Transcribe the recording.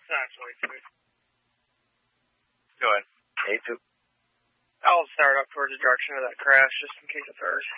That's way too. Go ahead. A2. I'll start up towards the direction of that crash just in case it fires.